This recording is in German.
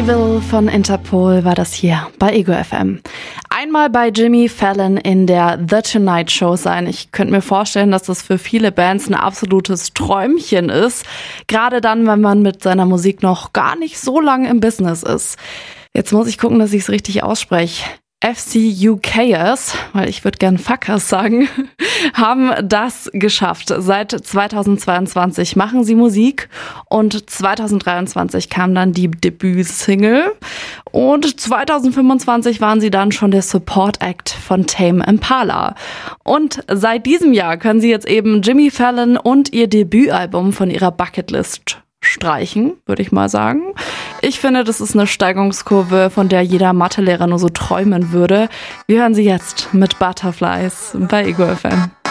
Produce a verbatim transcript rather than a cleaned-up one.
Evil von Interpol war das hier bei Ego F M. Einmal bei Jimmy Fallon in der The Tonight Show sein. Ich könnte mir vorstellen, dass das für viele Bands ein absolutes Träumchen ist. Gerade dann, wenn man mit seiner Musik noch gar nicht so lange im Business ist. Jetzt muss ich gucken, dass ich es richtig ausspreche. F C U Kers, weil ich würde gern Fuckers sagen, haben das geschafft. Seit zweitausendzweiundzwanzig machen sie Musik und zweitausenddreiundzwanzig kam dann die Debütsingle und zweitausendfünfundzwanzig waren sie dann schon der Support Act von Tame Impala. Und seit diesem Jahr können sie jetzt eben Jimmy Fallon und ihr Debütalbum von ihrer Bucketlist streichen, würde ich mal sagen. Ich finde, das ist eine Steigungskurve, von der jeder Mathelehrer nur so träumen würde. Wir hören sie jetzt mit Butterflies bei Ego F M.